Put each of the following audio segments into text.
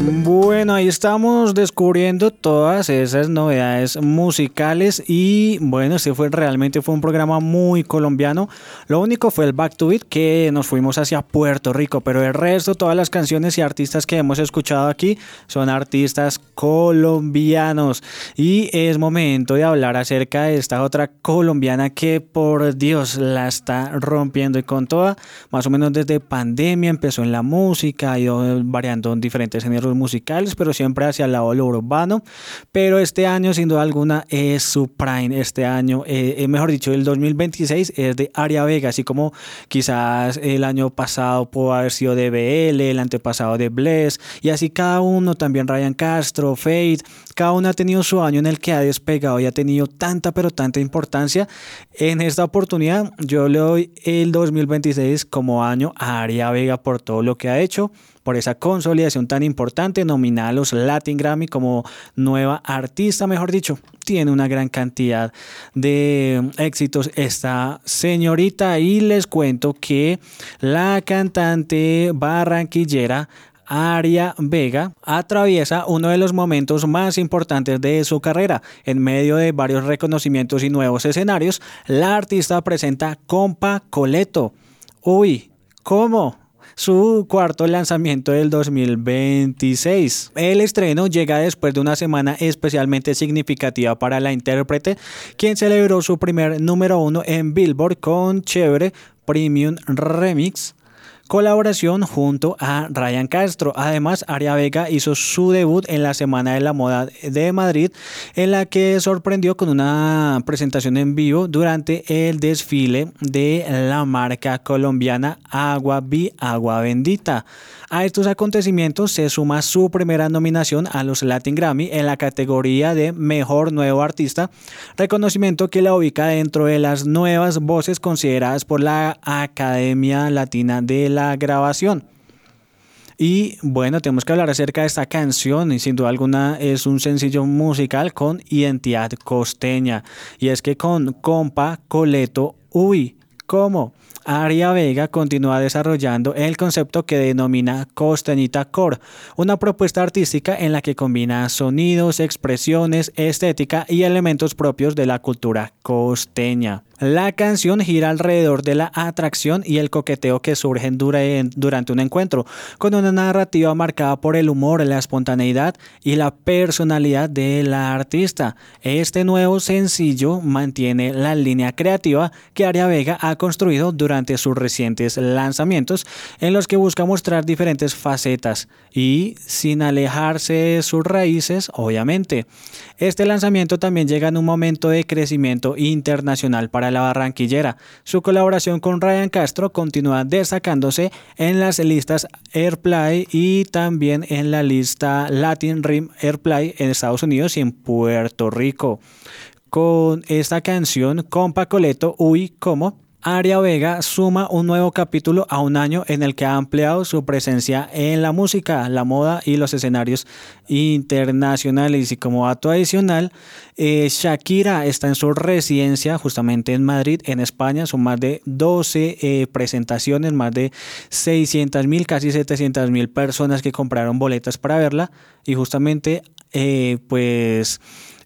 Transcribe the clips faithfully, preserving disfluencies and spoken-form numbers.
Bueno, ahí estamos descubriendo todas esas novedades musicales y bueno, este fue realmente fue un programa muy colombiano. Lo único fue el Back to It que nos fuimos hacia Puerto Rico, pero el resto, todas las canciones y artistas que hemos escuchado aquí son artistas colombianos y es momento de hablar acerca de esta otra colombiana que por Dios la está rompiendo y con toda, más o menos desde pandemia empezó en la música, ha ido variando en diferentes géneros musicales, pero siempre hacia el lado de lo urbano. Pero este año, sin duda alguna, es su prime. Este año, eh, mejor dicho, el dos mil veintiséis es de Aria Vega, así como quizás el año pasado pudo haber sido de B L, el antepasado de Bless, y así cada uno, también Ryan Castro, Fate, cada uno ha tenido su año en el que ha despegado y ha tenido tanta, pero tanta importancia. En esta oportunidad, yo le doy el dos mil veintiséis como año a Aria Vega por todo lo que ha hecho, por esa consolidación tan importante, nominada a los Latin Grammy como nueva artista, mejor dicho. Tiene una gran cantidad de éxitos esta señorita y les cuento que la cantante barranquillera Aria Vega atraviesa uno de los momentos más importantes de su carrera. En medio de varios reconocimientos y nuevos escenarios, la artista presenta Compa Coleto. Uy, ¿cómo? Su cuarto lanzamiento del dos mil veintiséis. El estreno llega después de una semana especialmente significativa para la intérprete, quien celebró su primer número uno en Billboard con Chévere Premium Remix, colaboración junto a Ryan Castro. Además, Aria Vega hizo su debut en la Semana de la Moda de Madrid, en la que sorprendió con una presentación en vivo durante el desfile de la marca colombiana Agua Vi Agua Bendita. A estos acontecimientos se suma su primera nominación a los Latin Grammy en la categoría de Mejor Nuevo Artista, reconocimiento que la ubica dentro de las nuevas voces consideradas por la Academia Latina de la Grabación. Y bueno, tenemos que hablar acerca de esta canción y sin duda alguna es un sencillo musical con identidad costeña. Y es que con Compa Coleto, uy, ¿cómo? Aria Vega continúa desarrollando el concepto que denomina Costeñita Core, una propuesta artística en la que combina sonidos, expresiones, estética y elementos propios de la cultura costeña. La canción gira alrededor de la atracción y el coqueteo que surgen durante un encuentro, con una narrativa marcada por el humor, la espontaneidad y la personalidad de la artista. Este nuevo sencillo mantiene la línea creativa que Aria Vega ha construido durante sus recientes lanzamientos, en los que busca mostrar diferentes facetas y sin alejarse de sus raíces, obviamente. Este lanzamiento también llega en un momento de crecimiento internacional para la barranquillera. Su colaboración con Ryan Castro continúa destacándose en las listas Airplay y también en la lista Latin Rim Airplay en Estados Unidos y en Puerto Rico. Con esta canción, Compa Coleto, uy, ¿cómo? Aria Vega suma un nuevo capítulo a un año en el que ha ampliado su presencia en la música, la moda y los escenarios internacionales. Y como dato adicional, eh, Shakira está en su residencia justamente en Madrid, en España. Son más de doce eh, presentaciones, más de seiscientas mil, casi setecientas mil personas que compraron boletas para verla. Y justamente, eh, pues...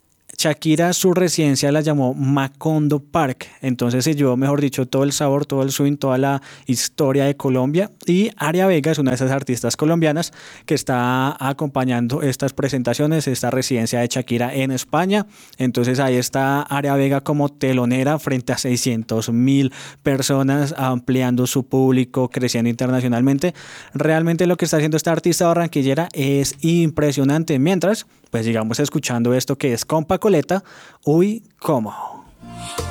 Shakira su residencia la llamó Macondo Park, entonces se llevó, mejor dicho, todo el sabor, todo el swing, toda la historia de Colombia, y Aria Vega es una de esas artistas colombianas que está acompañando estas presentaciones, esta residencia de Shakira en España. Entonces ahí está Aria Vega como telonera frente a seiscientas mil personas, ampliando su público, creciendo internacionalmente. Realmente lo que está haciendo esta artista barranquillera es impresionante. Mientras, pues sigamos escuchando esto que es Compa Coleta, uy, ¿cómo?